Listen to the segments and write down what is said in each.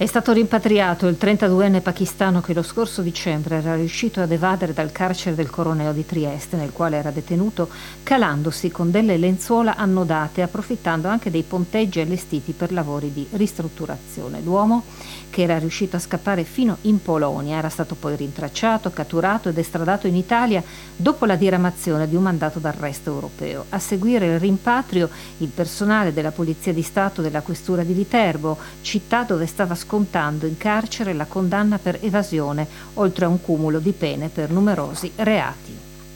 È stato rimpatriato il 32enne pakistano che lo scorso dicembre era riuscito ad evadere dal carcere del Coroneo di Trieste, nel quale era detenuto, calandosi con delle lenzuola annodate, approfittando anche dei ponteggi allestiti per lavori di ristrutturazione. L'uomo, che era riuscito a scappare fino in Polonia, era stato poi rintracciato, catturato ed estradato in Italia dopo la diramazione di un mandato d'arresto europeo. A seguire il rimpatrio, il personale della Polizia di Stato della Questura di Viterbo, città dove stava scontando in carcere la condanna per evasione, oltre a un cumulo di pene per numerosi reati.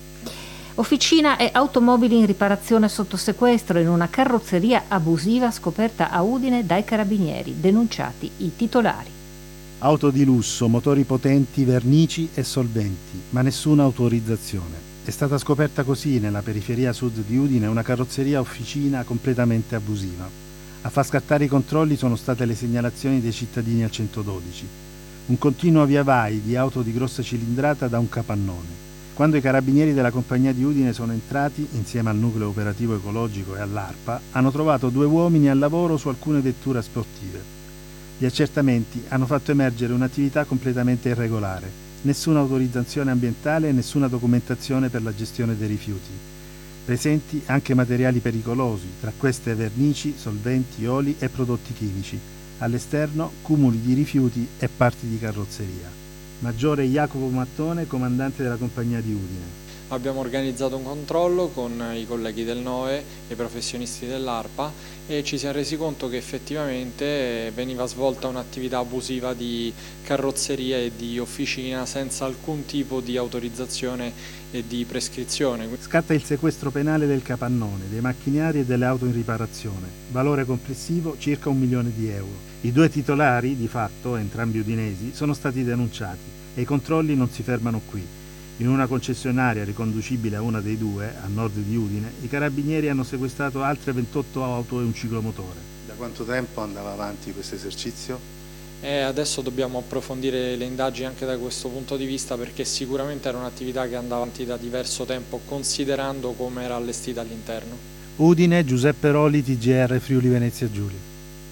Officina e automobili in riparazione sotto sequestro in una carrozzeria abusiva scoperta a Udine dai carabinieri, denunciati i titolari. Auto di lusso, motori potenti, vernici e solventi, ma nessuna autorizzazione. È stata scoperta così nella periferia sud di Udine una carrozzeria officina completamente abusiva. A far scattare i controlli sono state le segnalazioni dei cittadini al 112. Un continuo via vai di auto di grossa cilindrata da un capannone. Quando i carabinieri della compagnia di Udine sono entrati, insieme al nucleo operativo ecologico e all'ARPA, hanno trovato 2 uomini al lavoro su alcune vetture sportive. Gli accertamenti hanno fatto emergere un'attività completamente irregolare, nessuna autorizzazione ambientale e nessuna documentazione per la gestione dei rifiuti. Presenti anche materiali pericolosi, tra queste vernici, solventi, oli e prodotti chimici. All'esterno cumuli di rifiuti e parti di carrozzeria. Maggiore Jacopo Mattone, comandante della compagnia di Udine. Abbiamo organizzato un controllo con i colleghi del NOE e i professionisti dell'ARPA e ci siamo resi conto che effettivamente veniva svolta un'attività abusiva di carrozzeria e di officina senza alcun tipo di autorizzazione e di prescrizione. Scatta il sequestro penale del capannone, dei macchinari e delle auto in riparazione, valore complessivo circa 1 milione di euro. I 2 titolari, di fatto entrambi udinesi, sono stati denunciati e i controlli non si fermano qui. In una concessionaria riconducibile a una dei 2, a nord di Udine, i carabinieri hanno sequestrato altre 28 auto e un ciclomotore. Da quanto tempo andava avanti questo esercizio? Adesso dobbiamo approfondire le indagini anche da questo punto di vista, perché sicuramente era un'attività che andava avanti da diverso tempo, considerando come era allestita all'interno. Udine, Giuseppe Roli, TGR Friuli Venezia Giulia.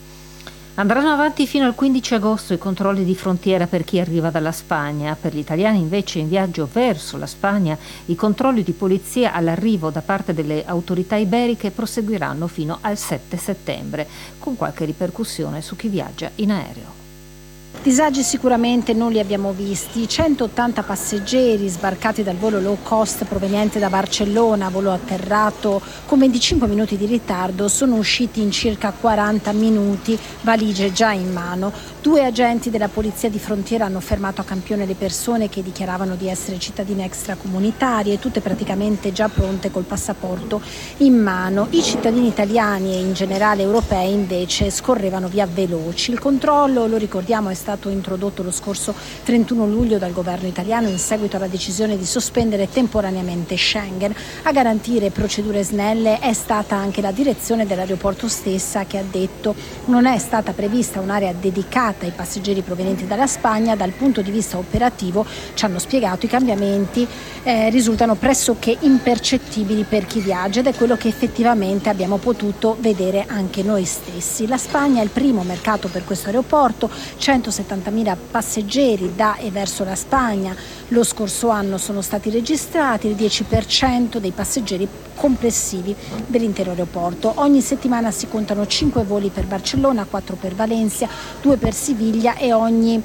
Andranno avanti fino al 15 agosto i controlli di frontiera per chi arriva dalla Spagna. Per gli italiani invece in viaggio verso la Spagna i controlli di polizia all'arrivo da parte delle autorità iberiche proseguiranno fino al 7 settembre, con qualche ripercussione su chi viaggia in aereo. Disagi sicuramente non li abbiamo visti. 180 passeggeri sbarcati dal volo low cost proveniente da Barcellona, volo atterrato con 25 minuti di ritardo, sono usciti in circa 40 minuti, valigie già in mano. 2 agenti della polizia di frontiera hanno fermato a campione le persone che dichiaravano di essere cittadine extracomunitarie, tutte praticamente già pronte col passaporto in mano. I cittadini italiani e in generale europei invece scorrevano via veloci. Il controllo, lo ricordiamo, è stato introdotto lo scorso 31 luglio dal governo italiano in seguito alla decisione di sospendere temporaneamente Schengen. A garantire procedure snelle è stata anche la direzione dell'aeroporto stessa, che ha detto non è stata prevista un'area dedicata ai passeggeri provenienti dalla Spagna. Dal punto di vista operativo, ci hanno spiegato, i cambiamenti risultano pressoché impercettibili per chi viaggia ed è quello che effettivamente abbiamo potuto vedere anche noi stessi. La Spagna è il primo mercato per questo aeroporto, 170.000 passeggeri da e verso la Spagna lo scorso anno sono stati registrati, il 10% dei passeggeri complessivi dell'intero aeroporto. Ogni settimana si contano 5 voli per Barcellona, 4 per Valencia, 2 per Siviglia e ogni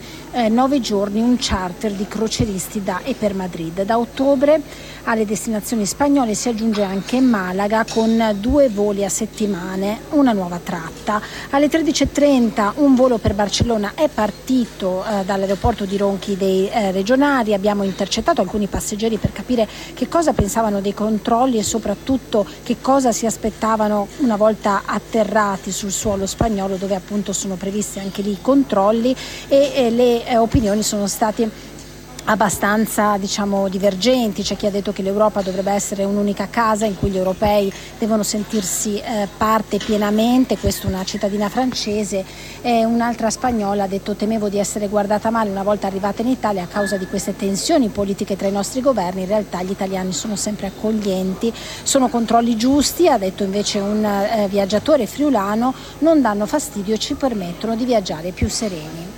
9 giorni un charter di crocieristi da e per Madrid. Da ottobre alle destinazioni spagnole si aggiunge anche Malaga con 2 voli a settimane, una nuova tratta. Alle 13.30 un volo per Barcellona è partito dall'aeroporto di Ronchi dei regionali. Abbiamo intercettato alcuni passeggeri per capire che cosa pensavano dei controlli e soprattutto che cosa si aspettavano una volta atterrati sul suolo spagnolo, dove appunto sono previsti anche lì i controlli e le opinioni sono state abbastanza divergenti. C'è chi ha detto che l'Europa dovrebbe essere un'unica casa in cui gli europei devono sentirsi parte pienamente, questa è una cittadina francese, e un'altra spagnola ha detto temevo di essere guardata male una volta arrivata in Italia a causa di queste tensioni politiche tra i nostri governi. In realtà gli italiani sono sempre accoglienti, sono controlli giusti, ha detto invece un viaggiatore friulano, non danno fastidio e ci permettono di viaggiare più sereni.